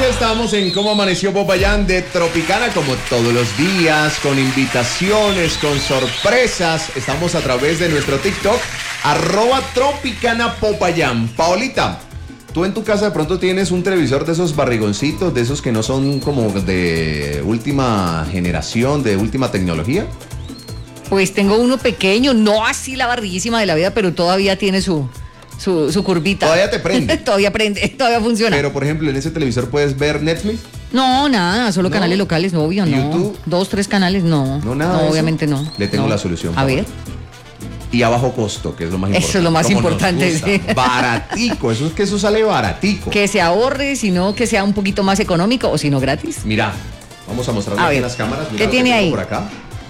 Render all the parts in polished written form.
Aquí estamos en Cómo Amaneció Popayán de Tropicana, como todos los días, con invitaciones, con sorpresas. Estamos a través de nuestro TikTok, @Tropicana Popayán. Paolita, tú en tu casa de pronto tienes un televisor de esos barrigoncitos, de esos que no son como de última generación, de última tecnología. Pues tengo uno pequeño, no así la barriguísima de la vida, pero todavía tiene su curvita. Todavía te prende. Todavía prende, todavía funciona. Pero, por ejemplo, en ese televisor puedes ver Netflix. No, nada, solo ¿No? canales locales, obvio, no. ¿YouTube? 2, 3 canales, no. No, nada. No, de obviamente eso. no. Le tengo No. la solución. A ver. Y a bajo costo, que es lo más importante. Eso es lo más Como importante, nos gusta. sí. Baratico, eso sale baratico. Que se ahorre, sino que sea un poquito más económico o si no gratis. Mira, vamos a mostrarlo A aquí en ver, las cámaras. Mira ¿qué lo que tiene tengo ahí? por acá.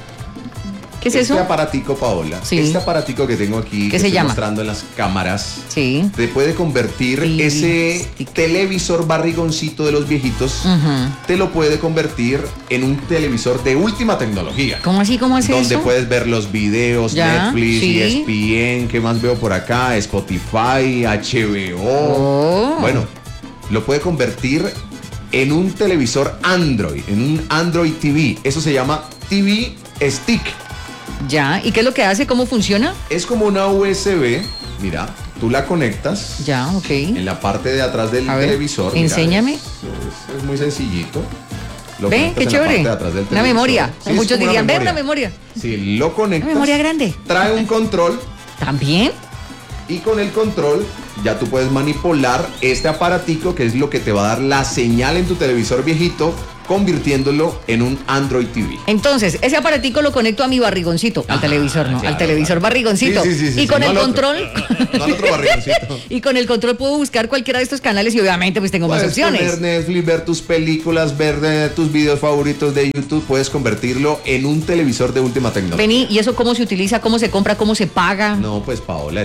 ¿Qué es Este eso? aparatico, Paola, Sí. este aparatico que tengo aquí, ¿Qué que se estoy llama? mostrando en las cámaras, Sí. te puede convertir TV ese stick. televisor barrigoncito de los viejitos, Ujú. te lo puede convertir en un televisor de última tecnología. ¿Cómo así? ¿Cómo hace Donde eso? puedes ver los videos, Ya, Netflix, sí. ESPN, ¿qué más veo por acá? Spotify, HBO. Oh. Bueno, lo puede convertir en un televisor Android, en un Android TV. Eso se llama TV Stick. Ya. ¿Y qué es lo que hace? ¿Cómo funciona? Es como una USB, mira, tú la conectas Ya, ok. en la parte de atrás del A ver, televisor. mira, enséñame. es muy sencillito. Lo Ve, conectas qué en la chévere. parte de atrás del Una televisor. memoria. Sí, es Muchos como dirían, ve una memoria. Sí, lo conectas. Una memoria grande. Trae un control ¿También? y con el control ya tú puedes manipular este aparatico que es lo que te va a dar la señal en tu televisor viejito, convirtiéndolo en un Android TV. Entonces, ese aparatico lo conecto a mi barrigoncito, al televisor, ¿no? claro, al televisor claro. barrigoncito. Sí, y con no el al control. otro. No al otro barrigoncito. Y con el control puedo buscar cualquiera de estos canales y obviamente pues tengo más Puedes opciones. poner Netflix, ver tus películas, ver tus videos favoritos de YouTube, puedes convertirlo en un televisor de última tecnología. Vení, ¿y eso cómo se utiliza? ¿Cómo se compra? ¿Cómo se paga? No, pues Paola,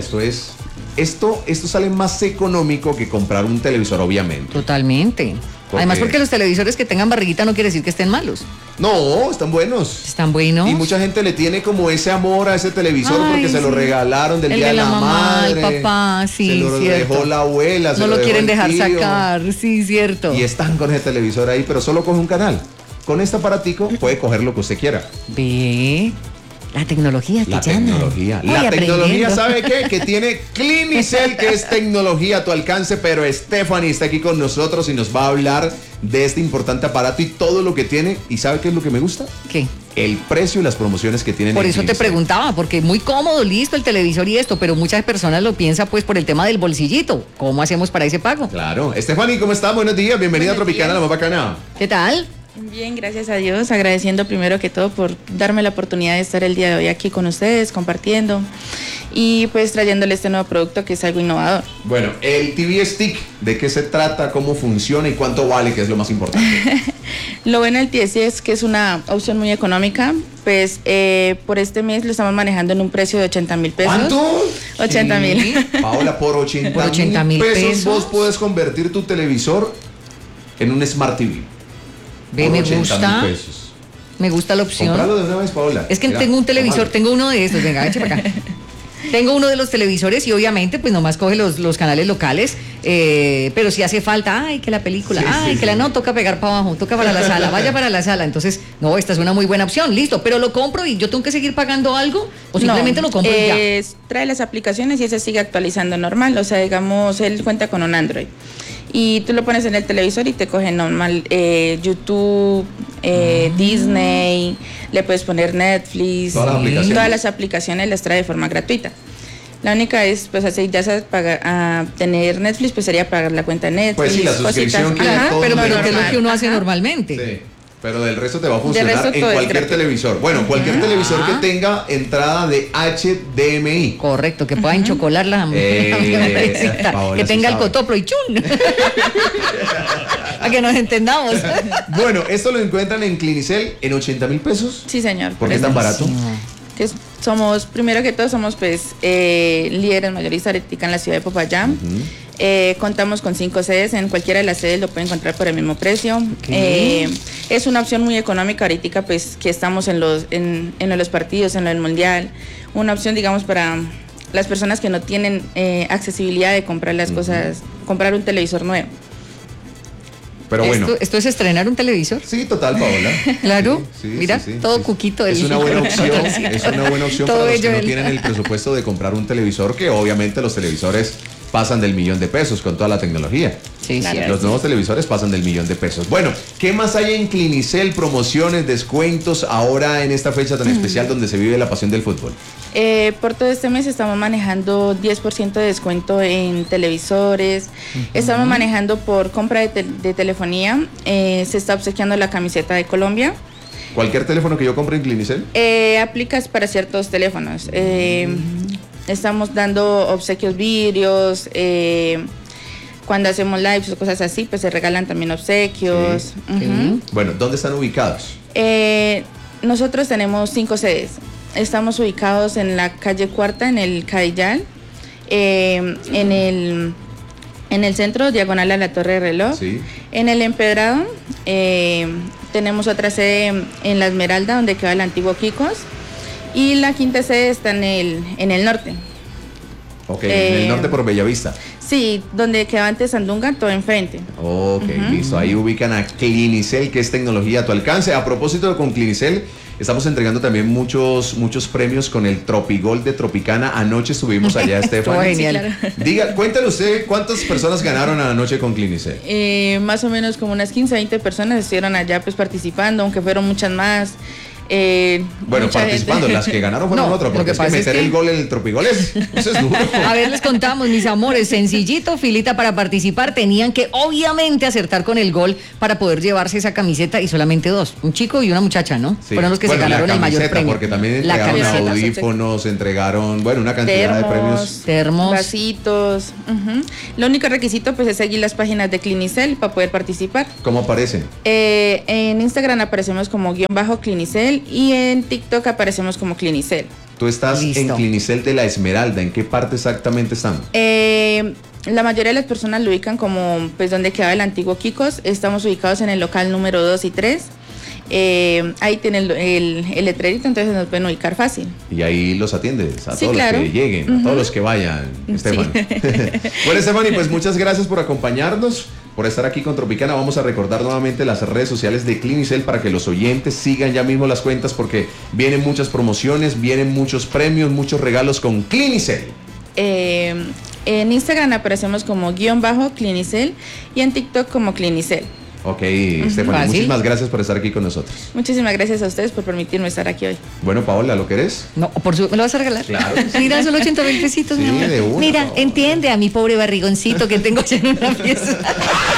esto sale más económico que comprar un televisor, obviamente. Totalmente. ¿Por Además qué? porque los televisores que tengan barriguita no quiere decir que estén malos. No, están buenos. Están buenos. Y mucha gente le tiene como ese amor a ese televisor Ay, porque se lo sí. regalaron del El día de de la la mamá, el madre. papá, sí, se lo cierto. dejó la abuela, se No lo dejó quieren el dejar tío. sacar, sí, cierto. Y están con ese televisor ahí, pero solo coge un canal. Con este aparatico puede coger lo que usted quiera. Ve, la tecnología te La llama. tecnología. Ay, La tecnología, aprendiendo. ¿sabe qué? Que tiene Clinicel, que es tecnología a tu alcance, pero Stephanie está aquí con nosotros y nos va a hablar de este importante aparato y todo lo que tiene. ¿Y sabe qué es lo que me gusta? ¿Qué? El precio y las promociones que tienen. Por en eso te Clinicel. preguntaba, porque muy cómodo, listo el televisor y esto, pero muchas personas lo piensan pues por el tema del bolsillito. ¿Cómo hacemos para ese pago? Claro. Stephanie, ¿cómo está? Buenos días. Bienvenida a Buenos Tropicana, la días. más bacana. ¿Qué tal? Bien, gracias a Dios, agradeciendo primero que todo por darme la oportunidad de estar el día de hoy aquí con ustedes, compartiendo y pues trayéndole este nuevo producto que es algo innovador. Bueno, el TV Stick, ¿de qué se trata? ¿Cómo funciona y cuánto vale? Que es lo más importante. Lo bueno del TSI es que es una opción muy económica, pues por este mes lo estamos manejando en un precio de 80,000 pesos. ¿Cuánto? 80,000. Paola, por 80 Por 80,000 pesos pesos. vos puedes convertir tu televisor en un Smart TV. Ve, Por me 80,000 gusta. pesos. Me gusta la opción. Compralo de una vez, Paola. Es que Mira, tengo un televisor, tómalo. tengo uno de estos, venga, eche para acá. Tengo uno de los televisores y obviamente pues nomás coge los canales locales, pero si hace falta, ay, que la película, Sí, ay, sí, que la sí. no, toca pegar para abajo, toca para la sala, vaya para la sala. Entonces, no, esta es una muy buena opción, listo, pero lo compro y yo tengo que seguir pagando algo o simplemente No, lo compro y ya. trae las aplicaciones y ese sigue actualizando normal, o sea, digamos, él cuenta con un Android. Y tú lo pones en el televisor y te coge normal YouTube, Disney, le puedes poner Netflix, Todas las aplicaciones. todas las aplicaciones las trae de forma gratuita. La única es, pues, así, ya sabes, tener Netflix, pues sería pagar la cuenta de Netflix. Pues sí, la suscripción que Ajá, todo pero el ¿qué es mundo- lo que uno hace Ajá. normalmente? Sí. Pero del resto te va a funcionar resto en todo es cualquier gratuito. televisor. Bueno, cualquier televisor que tenga entrada de HDMI. Correcto, que pueda enchocolar la Paola, que sí tenga el sabe. cotoplo y chun. A que nos entendamos. Bueno, esto lo encuentran en Clinicel en 80,000 pesos. Sí, señor. ¿Por qué es tan barato? Que somos, primero que todo, somos pues líderes mayoristas ahorita en la ciudad de Popayán. Contamos con 5 sedes, en cualquiera de las sedes lo pueden encontrar por el mismo precio. Es una opción muy económica ahorita pues que estamos en los partidos, en lo del mundial. Una opción, digamos, para las personas que no tienen accesibilidad de comprar las cosas, comprar un televisor nuevo. Pero bueno. ¿Esto es estrenar un televisor? Sí, total, Paola. Claro, Sí, mira, sí, todo cuquito del Es una buena opción, es una buena opción Todo para los que ello no él. tienen el presupuesto de comprar un televisor, que obviamente los televisores pasan del $1.000.000 con toda la tecnología. Sí, Claro. sí. Los nuevos televisores pasan del $1.000.000. Bueno, ¿qué más hay en Clinicel? Promociones, descuentos, ahora en esta fecha tan especial donde se vive la pasión del fútbol. Por todo este mes estamos manejando 10% de descuento en televisores. Estamos manejando por compra de telefonía. Se está obsequiando la camiseta de Colombia. Cualquier teléfono que yo compre en Clinicel. Aplicas para ciertos teléfonos. Estamos dando obsequios vidrios. Cuando hacemos lives o cosas así, pues se regalan también obsequios. Sí. Ujú. Bueno, ¿dónde están ubicados? Nosotros tenemos 5 sedes. Estamos ubicados en la calle Cuarta, en el Cadillal, en el centro, diagonal a la Torre de Reloj. Sí. En el Empedrado tenemos otra sede en la Esmeralda, donde queda el antiguo Kikos. Y la quinta sede está en el norte. Ok, en el norte por Bellavista. Sí, donde quedaba antes Sandunga, todo enfrente. Ok, listo. Ahí ubican a Clinicel, que es tecnología a tu alcance. A propósito, con Clinicel estamos entregando también muchos premios con el Tropigol de Tropicana. Anoche estuvimos allá, Estuvo Estefan. genial. Diga, cuéntale usted cuántas personas ganaron anoche con Clinicel. Más o menos como unas 15, 20 personas estuvieron allá pues participando, aunque fueron muchas más. Bueno, Mucha participando, gente. las que ganaron fueron No, otras, lo porque que es que pasa es meter que- el gol en el Tropigol eso es duro. A ver, les contamos, mis amores, sencillito, filita para participar. Tenían que obviamente acertar con el gol para poder llevarse esa camiseta y solamente dos, un chico y una muchacha, ¿no? Sí. Fueron los que Bueno, se ganaron la el mayor camiseta, premio. porque también La entregaron camiseta. audífonos, entregaron, bueno, una cantidad de premios. Termos. Vasitos. Ujú. Lo único requisito pues es seguir las páginas de Clinicel para poder participar. ¿Cómo aparecen? En Instagram aparecemos como _Clinicel y en TikTok aparecemos como Clinicel. Tú estás Listo. en Clinicel de la Esmeralda. ¿En qué parte exactamente están? La mayoría de las personas lo ubican como pues donde quedaba el antiguo Kikos. Estamos ubicados en el local número 2 y 3. Ahí tiene el letrerito, entonces nos pueden ubicar fácil. Y ahí los atiendes a Sí, todos claro. los que lleguen, a todos los que vayan, Estefan. Bueno, Estefan, y pues muchas gracias por acompañarnos, por estar aquí con Tropicana. Vamos a recordar nuevamente las redes sociales de Clinicel para que los oyentes sigan ya mismo las cuentas, porque vienen muchas promociones, vienen muchos premios, muchos regalos con Clinicel. En Instagram aparecemos como _Clinicel y en TikTok como Clinicel. Ok, Estefan, Fácil. muchísimas gracias por estar aquí con nosotros. Muchísimas gracias a ustedes por permitirme estar aquí hoy. Bueno, Paola, ¿lo querés? No, ¿me lo vas a regalar? Claro. Mira, solo 80.000 pesitos, Sí, mi amor. de una, Mira, Paola. entiende a mi pobre barrigoncito que tengo ya en una pieza.